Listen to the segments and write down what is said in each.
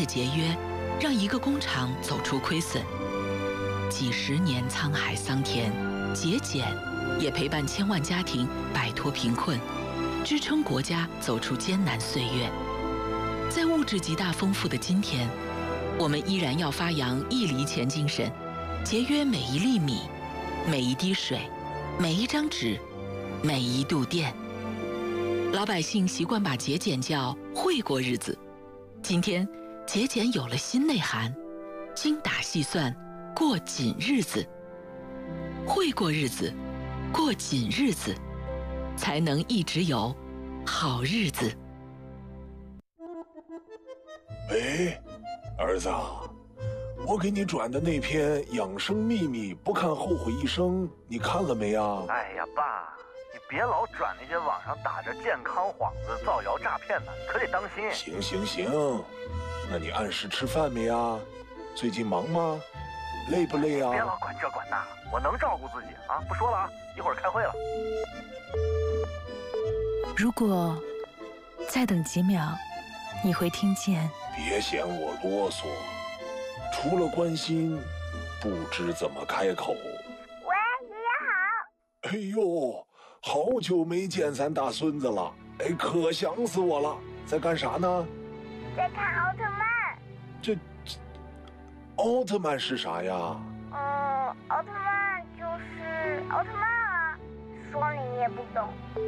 的节约，让一个工厂走出亏损。几十年沧海桑田，节俭也陪伴千万家庭摆脱贫困，支撑国家走出艰难岁月。在物质极大丰富的今天，我们依然要发扬一厘钱精神，节约每一粒米、每一滴水、每一张纸、每一度电。老百姓习惯把节俭叫会过日子，今天节俭有了新内涵，精打细算过紧日子。会过日子，过紧日子，才能一直有好日子。 喂，儿子，我给你转的那篇养生秘密不看后悔一生，你看了没啊？ 哎呀，爸，你别老转那些网上打着健康幌子造谣诈骗的，可得当心。 行，那你按时吃饭没啊？最近忙吗？累不累啊？ 别老管这管那，我能照顾自己啊！不说了啊，一会儿开会了。 如果再等几秒，你会听见。 别嫌我啰嗦，除了关心，不知怎么开口。 喂，爷爷好。 哎呦，好久没见咱大孙子了，哎，可想死我了。在干啥呢？ 在看奥特曼。 这奥特曼是啥呀？ 奥特曼就是奥特曼啊，说你也不懂。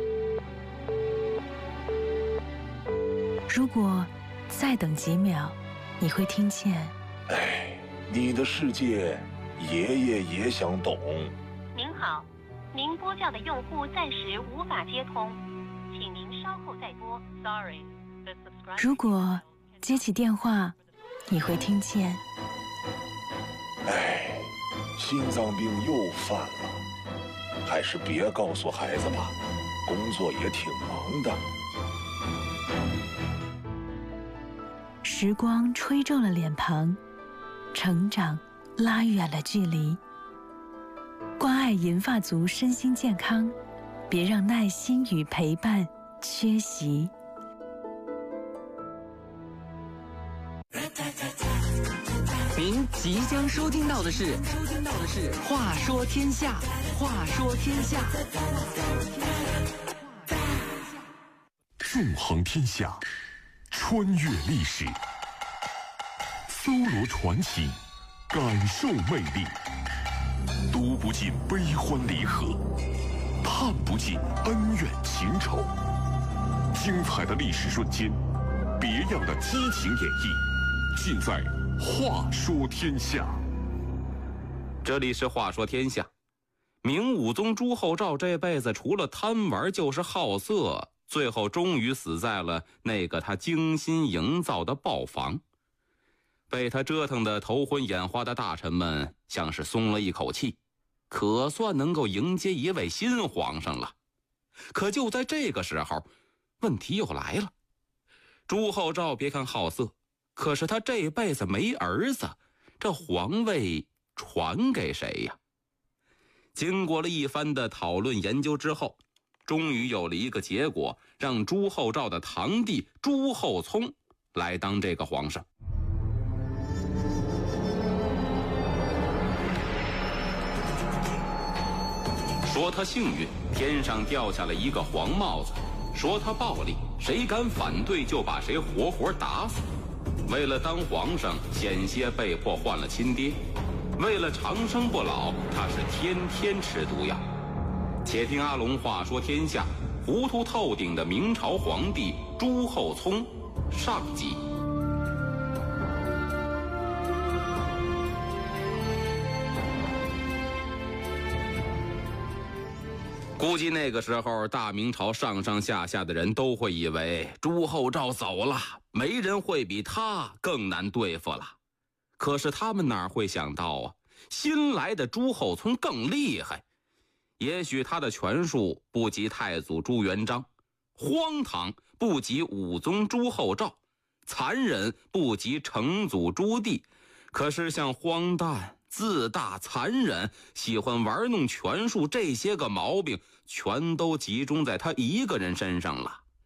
如果再等几秒，你会听见。 哎，你的世界，爷爷也想懂。 您好，您拨叫的用户暂时无法接通，请您稍后再拨。Sorry, the subscriber. 如果接起电话，你会听见。 哎，心脏病又犯了，还是别告诉孩子吧，工作也挺忙的。 时光吹皱了脸庞，成长拉远了距离。关爱银发族身心健康，别让耐心与陪伴缺席。 您即将收听到的是《话说天下》，话说天下， 纵横天下，穿越历史，搜罗传奇，感受魅力，读不尽悲欢离合，探不尽恩怨情仇，精彩的历史瞬间，别样的激情演绎，尽在话说天下。 这里是话说天下。明武宗朱厚照这辈子除了贪玩就是好色，最后终于死在了那个他精心营造的豹房。被他折腾得头昏眼花的大臣们像是松了一口气，可算能够迎接一位新皇上了。可就在这个时候，问题又来了。朱厚照别看好色，可是他这辈子没儿子，这皇位传给谁呀？经过了一番的讨论研究之后，终于有了一个结果，让朱厚照的堂弟朱厚熜来当这个皇上。说他幸运，天上掉下了一个黄帽子；说他暴力，谁敢反对就把谁活活打死。为了当皇上，险些被迫换了亲爹；为了长生不老，他是天天吃毒药。且听阿龙话说天下，糊涂透顶的明朝皇帝朱厚熜上集。估计那个时候大明朝上上下下的人都会以为朱厚照走了，没人会比他更难对付了。可是他们哪会想到啊，新来的朱厚熜更厉害。也许他的权术不及太祖朱元璋，荒唐不及武宗朱厚照，残忍不及成祖朱棣，可是像荒诞、自大、残忍、喜欢玩弄权术这些个毛病，全都集中在他一个人身上了。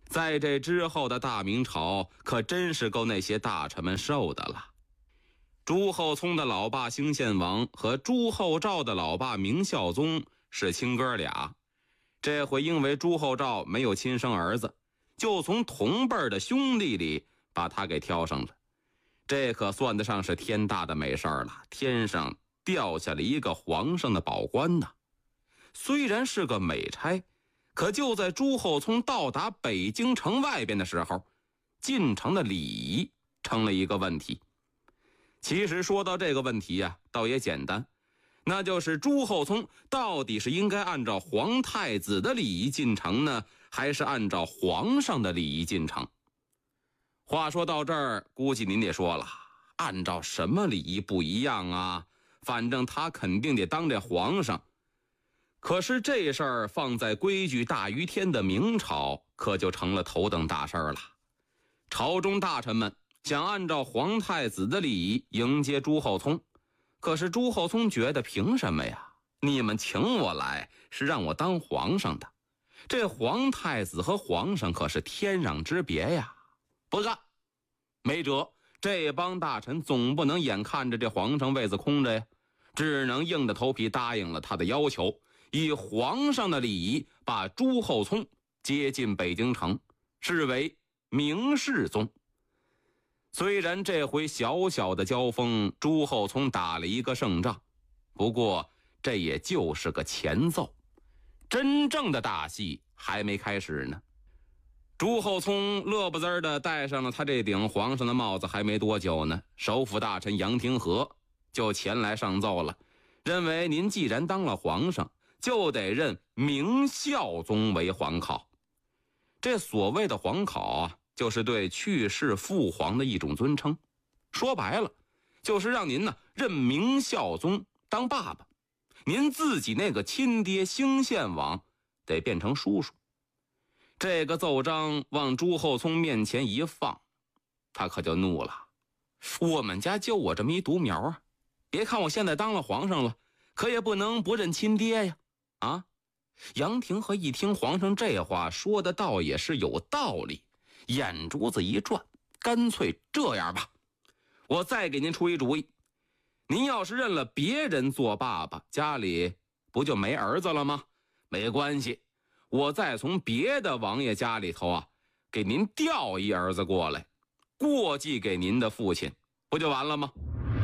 在这之后的大明朝，可真是够那些大臣们受的了。朱厚熜的老爸兴献王和朱厚照的老爸明孝宗是亲哥俩，这回因为朱厚照没有亲生儿子，就从同辈的兄弟里把他给挑上了。这可算得上是天大的美事儿了，天上掉下了一个皇上的宝冠呐。虽然是个美差，可就在朱厚熜到达北京城外边的时候，进城的礼仪成了一个问题。其实说到这个问题呀，倒也简单，那就是朱厚熜到底是应该按照皇太子的礼仪进城呢，还是按照皇上的礼仪进城？话说到这儿，估计您得说了，按照什么礼仪不一样啊？反正他肯定得当这皇上。可是这事儿放在规矩大于天的明朝，可就成了头等大事儿了。朝中大臣们想按照皇太子的礼仪迎接朱厚熜，可是朱厚熜觉得凭什么呀？你们请我来是让我当皇上的，这皇太子和皇上可是天壤之别呀！不干，没辙，这帮大臣总不能眼看着这皇上位子空着呀，只能硬着头皮答应了他的要求，以皇上的礼仪把朱厚熜接进北京城，视为明世宗。虽然这回小小的交锋，朱厚熜打了一个胜仗，不过这也就是个前奏，真正的大戏还没开始呢。朱厚熜乐不滋的戴上了他这顶皇上的帽子，还没多久呢，首辅大臣杨廷和就前来上奏了，认为您既然当了皇上，就得认明孝宗为皇考。这所谓的皇考啊，就是对去世父皇的一种尊称，说白了就是让您呢认明孝宗当爸爸，您自己那个亲爹兴献王得变成叔叔。这个奏章往朱厚熜面前一放，他可就怒了，我们家就我这么一独苗啊，别看我现在当了皇上了，可也不能不认亲爹呀！啊！杨廷和一听皇上这话说的倒也是有道理，眼珠子一转，干脆这样吧，我再给您出一主意，您要是认了别人做爸爸，家里不就没儿子了吗？没关系，我再从别的王爷家里头啊，给您调一儿子过来，过继给您的父亲，不就完了吗？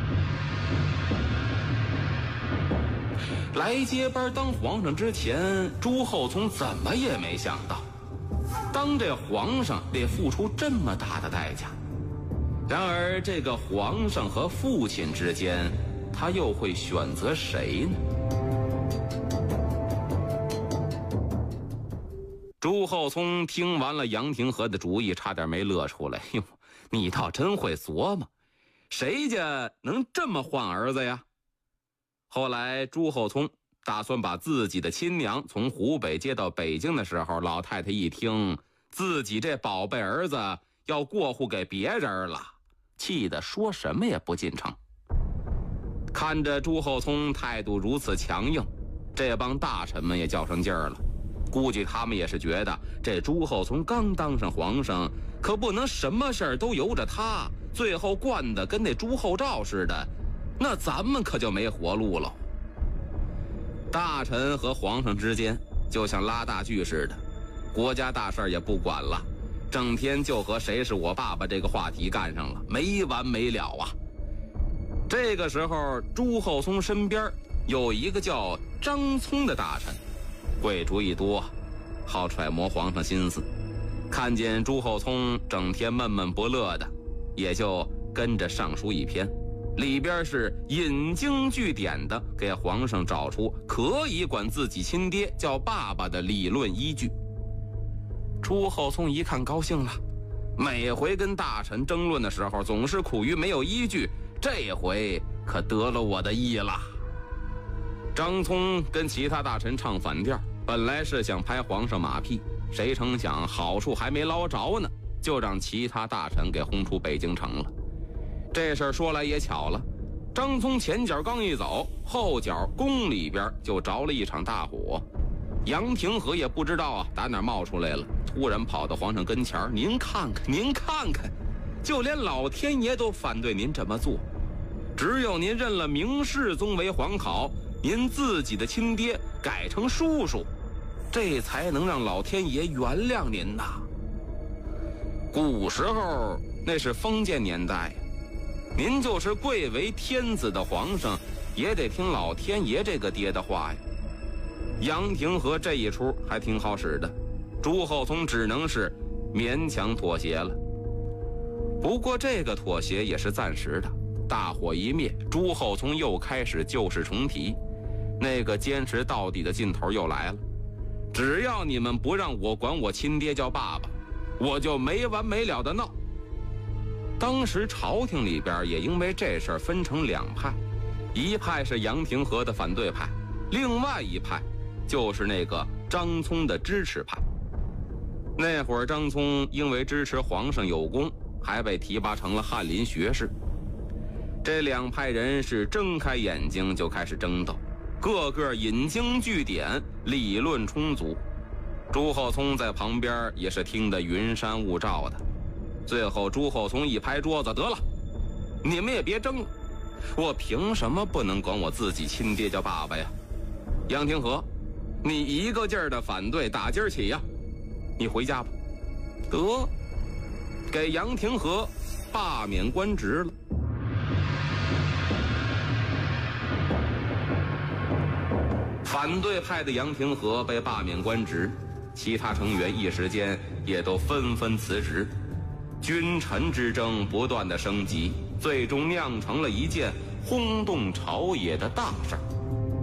来接班当皇上之前，朱厚熜怎么也没想到，当这皇上得付出这么大的代价。然而这个皇上和父亲之间，他又会选择谁呢？朱厚熜听完了杨廷和的主意，差点没乐出来。哟，你倒真会琢磨，谁家能这么换儿子呀？后来朱厚熜打算把自己的亲娘从湖北接到北京的时候，老太太一听自己这宝贝儿子要过户给别人了，气得说什么也不进城。看着朱厚熜态度如此强硬，这帮大臣们也较上劲儿了，估计他们也是觉得这朱厚熜刚当上皇上，可不能什么事儿都由着他，最后惯得跟那朱厚照似的，那咱们可就没活路了。大臣和皇上之间就像拉大锯似的，国家大事也不管了，整天就和谁是我爸爸这个话题干上了，没完没了啊。这个时候朱厚熜身边有一个叫张聪的大臣，会主意多，好揣摩皇上心思，看见朱厚熜整天闷闷不乐的，也就跟着上书一篇，里边是引经据典的给皇上找出可以管自己亲爹叫爸爸的理论依据。朱厚熜一看高兴了，每回跟大臣争论的时候总是苦于没有依据，这回可得了我的意了。张聪跟其他大臣唱反调，本来是想拍皇上马屁，谁成想好处还没捞着呢，就让其他大臣给轰出北京城了。这事儿说来也巧了，张聪前脚刚一走，后脚宫里边就着了一场大火。 杨廷和也不知道啊打哪冒出来了，突然跑到皇上跟前儿，您看看，您看看，就连老天爷都反对您这么做，只有您认了明世宗为皇考，您自己的亲爹改成叔叔，这才能让老天爷原谅您呐。古时候那是封建年代，您就是贵为天子的皇上，也得听老天爷这个爹的话呀。杨廷和这一出还挺好使的，朱厚熜只能是勉强妥协了。不过这个妥协也是暂时的，大火一灭，朱厚熜又开始旧事重提，那个坚持到底的劲头又来了。只要你们不让我管我亲爹叫爸爸，我就没完没了的闹。当时朝廷里边也因为这事儿分成两派，一派是杨廷和的反对派，另外一派就是那个张聪的支持派。那会儿张聪因为支持皇上有功，还被提拔成了翰林学士。这两派人是睁开眼睛就开始争斗，个个引经据典，理论充足。朱厚熜在旁边也是听得云山雾罩的。最后朱厚熜一拍桌子，得了，你们也别争了，我凭什么不能管我自己亲爹叫爸爸呀？杨廷和，你一个劲儿的反对，打今儿起呀，你回家吧。得，给杨廷和罢免官职了。反对派的杨廷和被罢免官职，其他成员一时间也都纷纷辞职，君臣之争不断的升级，最终酿成了一件轰动朝野的大事儿。